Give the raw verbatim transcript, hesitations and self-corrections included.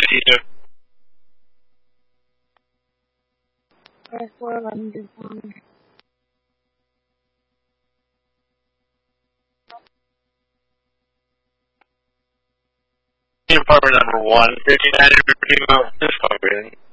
fifty-two. Press four eleven to phone. Apartment number one, fifty-nine, this phone, really.